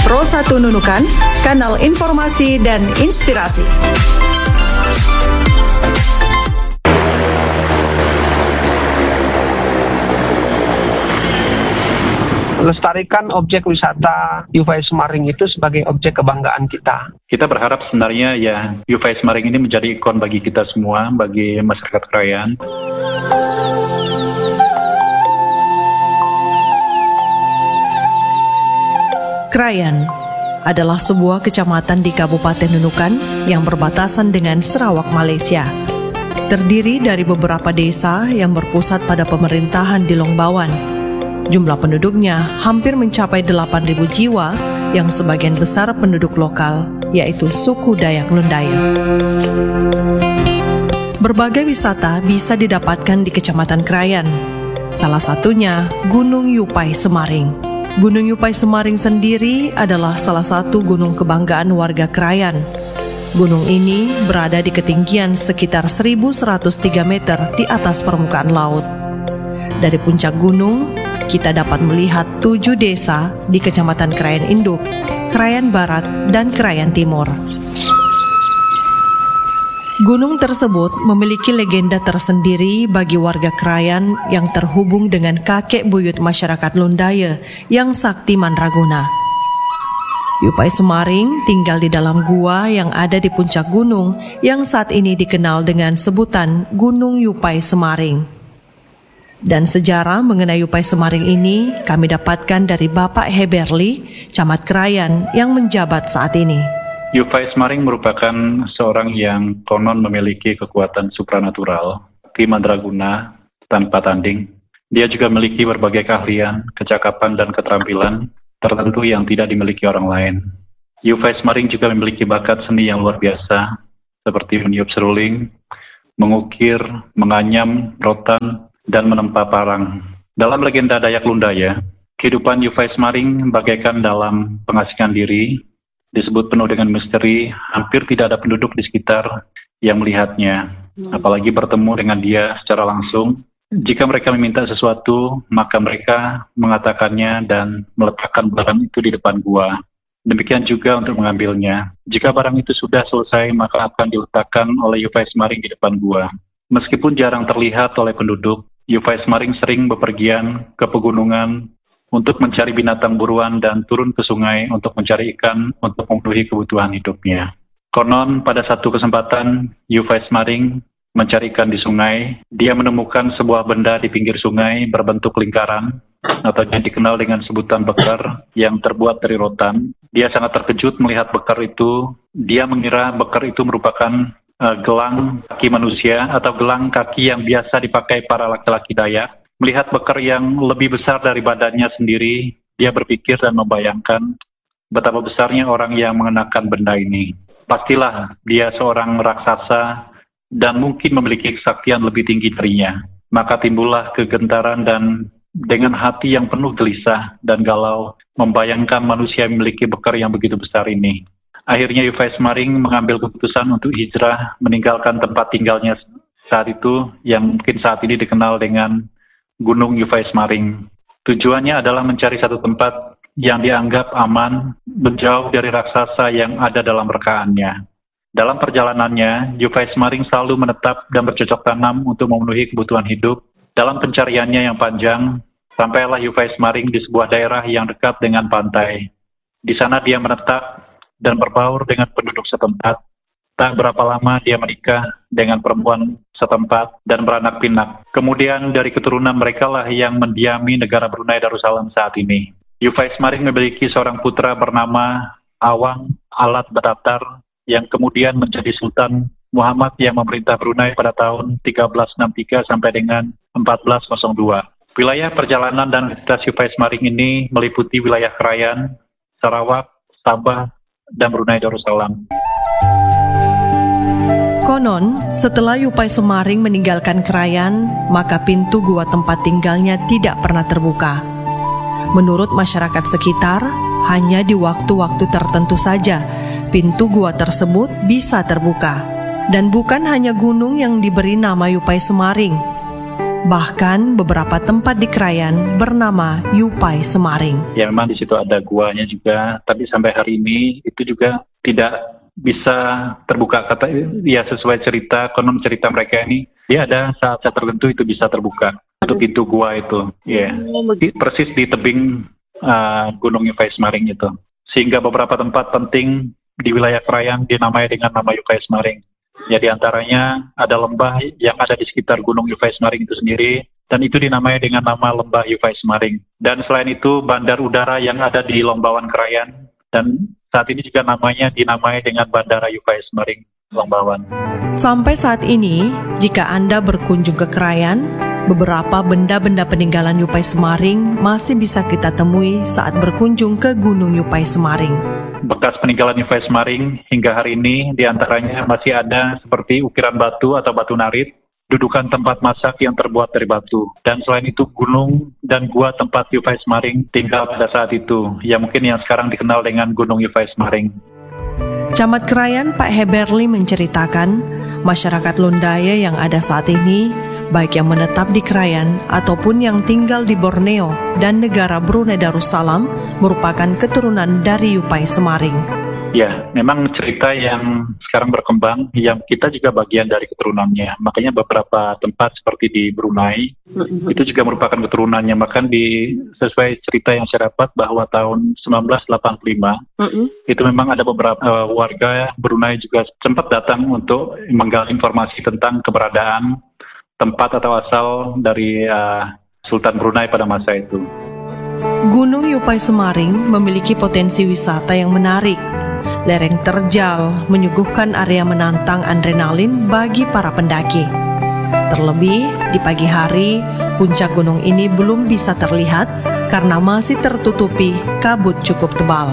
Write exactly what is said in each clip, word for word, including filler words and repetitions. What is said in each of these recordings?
Pro satu Nunukan, kanal informasi dan inspirasi. Lestarikan objek wisata Yufai Semaring itu sebagai objek kebanggaan kita. Kita berharap sebenarnya ya Yufai Semaring ini menjadi ikon bagi kita semua, bagi masyarakat Krayan. Krayan adalah sebuah kecamatan di Kabupaten Nunukan yang berbatasan dengan Sarawak, Malaysia. Terdiri dari beberapa desa yang berpusat pada pemerintahan di Longbawan. Jumlah penduduknya hampir mencapai delapan ribu jiwa yang sebagian besar penduduk lokal, yaitu suku Dayak Lundaya. Berbagai wisata bisa didapatkan di Kecamatan Krayan. Salah satunya Gunung Yupai Semaring. Gunung Yupai Semaring sendiri adalah salah satu gunung kebanggaan warga Krayan. Gunung ini berada di ketinggian sekitar seribu seratus tiga meter di atas permukaan laut. Dari puncak gunung, kita dapat melihat tujuh desa di Kecamatan Krayan Induk, Krayan Barat, dan Krayan Timur. Gunung tersebut memiliki legenda tersendiri bagi warga Krayan yang terhubung dengan kakek buyut masyarakat Lundaya yang sakti mandraguna. Yupai Semaring tinggal di dalam gua yang ada di puncak gunung yang saat ini dikenal dengan sebutan Gunung Yupai Semaring. Dan sejarah mengenai Yupai Semaring ini kami dapatkan dari Bapak Heberli, Camat Krayan yang menjabat saat ini. Yupai Semaring merupakan seorang yang konon memiliki kekuatan supranatural, sakti mandraguna tanpa tanding. Dia juga memiliki berbagai keahlian, kecakapan, dan keterampilan tertentu yang tidak dimiliki orang lain. Yupai Semaring juga memiliki bakat seni yang luar biasa, seperti meniup seruling, mengukir, menganyam rotan, dan menempa parang. Dalam legenda Dayak Lundaya, kehidupan Yupai Semaring bagaikan dalam pengasingan diri, disebut penuh dengan misteri, hampir tidak ada penduduk di sekitar yang melihatnya, apalagi bertemu dengan dia secara langsung. Jika mereka meminta sesuatu, maka mereka mengatakannya dan meletakkan barang itu di depan gua. Demikian juga untuk mengambilnya. Jika barang itu sudah selesai, maka akan diletakkan oleh Yupai Semaring di depan gua. Meskipun jarang terlihat oleh penduduk, Yupai Semaring sering bepergian ke pegunungan untuk mencari binatang buruan dan turun ke sungai untuk mencari ikan untuk memenuhi kebutuhan hidupnya. Konon pada satu kesempatan, Yupai Semaring mencari ikan di sungai. Dia menemukan sebuah benda di pinggir sungai berbentuk lingkaran atau yang dikenal dengan sebutan bekar yang terbuat dari rotan. Dia sangat terkejut melihat bekar itu. Dia mengira bekar itu merupakan Uh, gelang kaki manusia atau gelang kaki yang biasa dipakai para laki-laki Dayak. Melihat bekar yang lebih besar dari badannya sendiri, dia berpikir dan membayangkan betapa besarnya orang yang mengenakan benda ini. Pastilah dia seorang raksasa dan mungkin memiliki kesaktian lebih tinggi darinya. Maka timbullah kegentaran dan dengan hati yang penuh gelisah dan galau membayangkan manusia yang memiliki bekar yang begitu besar ini. Akhirnya Yupai Semaring mengambil keputusan untuk hijrah meninggalkan tempat tinggalnya saat itu yang mungkin saat ini dikenal dengan Gunung Yupai Semaring. Tujuannya adalah mencari satu tempat yang dianggap aman, menjauh dari raksasa yang ada dalam rekaannya. Dalam perjalanannya, Yupai Semaring selalu menetap dan bercocok tanam untuk memenuhi kebutuhan hidup. Dalam pencariannya yang panjang, sampailah Yupai Semaring di sebuah daerah yang dekat dengan pantai. Di sana dia menetap dan berbaur dengan penduduk setempat. Tak berapa lama dia menikah dengan perempuan setempat dan beranak pinak. Kemudian dari keturunan mereka lah yang mendiami negara Brunei Darussalam saat ini. Yupai Semaring memiliki seorang putra bernama Awang Alat Batatar yang kemudian menjadi Sultan Muhammad yang memerintah Brunei pada tahun seribu tiga ratus enam puluh tiga sampai dengan seribu empat ratus dua. Wilayah perjalanan dan aktivitas Yupai Semaring ini meliputi wilayah Krayan, Sarawak, Sabah, dan Brunei Darussalam. Konon, setelah Yupai Semaring meninggalkan Krayan, maka pintu gua tempat tinggalnya tidak pernah terbuka. Menurut masyarakat sekitar, hanya di waktu-waktu tertentu saja pintu gua tersebut bisa terbuka. Dan bukan hanya gunung yang diberi nama Yupai Semaring. Bahkan beberapa tempat di Krayan bernama Yupai Semaring. Ya memang di situ ada guanya juga, tapi sampai hari ini itu juga tidak bisa terbuka. Kata ya sesuai cerita, konon cerita mereka ini, dia ada saat-saat tertentu itu bisa terbuka untuk pintu gua itu. Ya, yeah. Persis di tebing uh, Gunung Yupai Semaring itu. Sehingga beberapa tempat penting di wilayah Krayan dinamai dengan nama Yupai Semaring. Ya di antaranya ada lembah yang ada di sekitar Gunung Yupai Semaring itu sendiri, dan itu dinamai dengan nama Lembah Yupai Semaring. Dan selain itu bandar udara yang ada di Lombawan Krayan, dan saat ini juga namanya dinamai dengan Bandara Yupai Semaring Lombawan. Sampai saat ini, jika Anda berkunjung ke Krayan, beberapa benda-benda peninggalan Yupai Semaring masih bisa kita temui saat berkunjung ke Gunung Yupai Semaring. Bekas peninggalan Yupai Semaring hingga hari ini diantaranya masih ada seperti ukiran batu atau batu narit, dudukan tempat masak yang terbuat dari batu. Dan selain itu gunung dan gua tempat Yupai Semaring tinggal pada saat itu, yang mungkin yang sekarang dikenal dengan Gunung Yupai Semaring. Camat Krayan Pak Heberli menceritakan, masyarakat Lundaya yang ada saat ini, baik yang menetap di Krayan ataupun yang tinggal di Borneo dan negara Brunei Darussalam, merupakan keturunan dari Yupai Semaring. Ya, memang cerita yang sekarang berkembang, yang kita juga bagian dari keturunannya. Makanya beberapa tempat seperti di Brunei, mm-hmm. itu juga merupakan keturunannya. Bahkan di sesuai cerita yang saya dapat bahwa tahun sembilan belas delapan puluh lima, mm-hmm. itu memang ada beberapa uh, warga Brunei juga sempat datang untuk menggali informasi tentang keberadaan tempat atau asal dari uh, Sultan Brunei pada masa itu. Gunung Yupai Semaring memiliki potensi wisata yang menarik. Lereng terjal menyuguhkan area menantang adrenalin bagi para pendaki. Terlebih di pagi hari, puncak gunung ini belum bisa terlihat karena masih tertutupi kabut cukup tebal.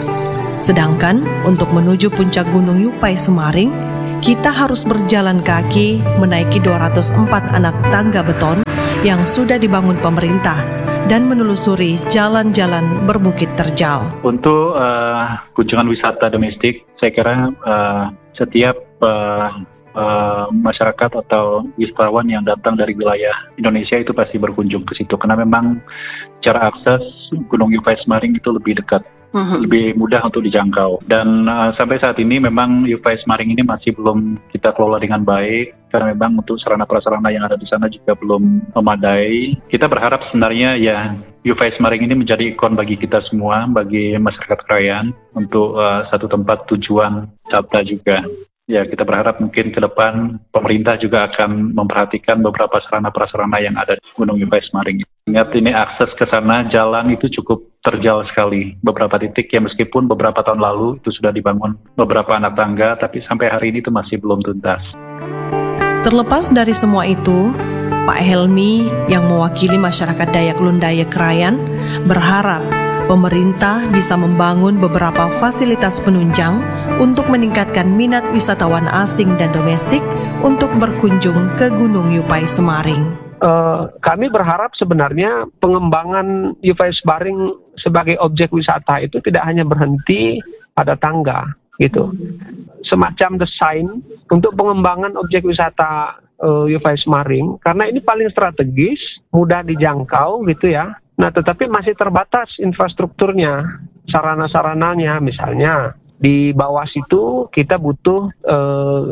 Sedangkan untuk menuju puncak Gunung Yupai Semaring, kita harus berjalan kaki menaiki dua ratus empat anak tangga beton yang sudah dibangun pemerintah dan menelusuri jalan-jalan berbukit terjal. Untuk uh, kunjungan wisata domestik, saya kira uh, setiap uh, uh, masyarakat atau wisatawan yang datang dari wilayah Indonesia itu pasti berkunjung ke situ, karena memang cara akses Gunung Yupai Semaring itu lebih dekat. Uh-huh. Lebih mudah untuk dijangkau. Dan uh, sampai saat ini memang Yupai Semaring ini masih belum kita kelola dengan baik, karena memang untuk sarana prasarana yang ada di sana juga belum memadai. Kita berharap sebenarnya ya Yupai Semaring ini menjadi ikon bagi kita semua, bagi masyarakat Krayan, untuk uh, satu tempat tujuan wisata juga. Ya, kita berharap mungkin ke depan pemerintah juga akan memperhatikan beberapa sarana prasarana yang ada di Gunung Yupai Semaring. Ingat, ini akses ke sana, jalan itu cukup terjal sekali. Beberapa titik yang meskipun beberapa tahun lalu itu sudah dibangun beberapa anak tangga, tapi sampai hari ini itu masih belum tuntas. Terlepas dari semua itu, Pak Helmi yang mewakili masyarakat Dayak Lundaya Krayan berharap pemerintah bisa membangun beberapa fasilitas penunjang untuk meningkatkan minat wisatawan asing dan domestik untuk berkunjung ke Gunung Yupai Semaring. Uh, kami berharap sebenarnya pengembangan Yupai Semaring sebagai objek wisata itu tidak hanya berhenti pada tangga, gitu. Semacam desain untuk pengembangan objek wisata uh, Yupai Semaring, karena ini paling strategis, mudah dijangkau, gitu ya. Nah, tetapi masih terbatas infrastrukturnya, sarana-sarananya. Misalnya di bawah situ kita butuh uh,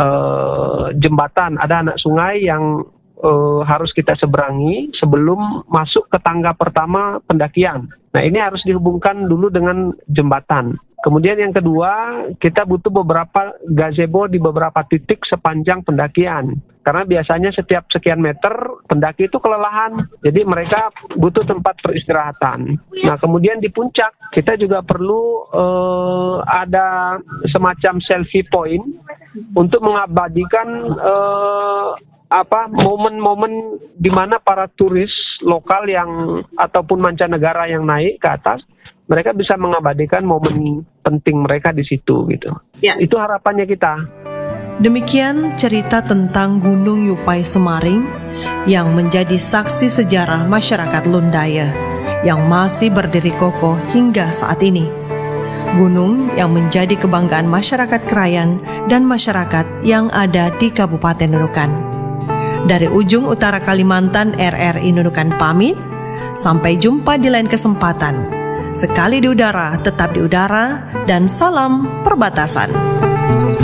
uh, jembatan, ada anak sungai yang uh, harus kita seberangi sebelum masuk ke tangga pertama pendakian. Nah, ini harus dihubungkan dulu dengan jembatan. Kemudian yang kedua, kita butuh beberapa gazebo di beberapa titik sepanjang pendakian. Karena biasanya setiap sekian meter, pendaki itu kelelahan. Jadi mereka butuh tempat peristirahatan. Nah, kemudian di puncak, kita juga perlu uh, ada semacam selfie point untuk mengabadikan uh, apa momen-momen di mana para turis lokal yang ataupun mancanegara yang naik ke atas, mereka bisa mengabadikan momen penting mereka di situ, gitu. Ya. Itu harapannya kita. Demikian cerita tentang Gunung Yupai Semaring yang menjadi saksi sejarah masyarakat Lundaya yang masih berdiri kokoh hingga saat ini. Gunung yang menjadi kebanggaan masyarakat Krayan dan masyarakat yang ada di Kabupaten Nunukan. Dari ujung utara Kalimantan, R R I Nunukan pamit. Sampai jumpa di lain kesempatan. Sekali di udara, tetap di udara, dan salam perbatasan.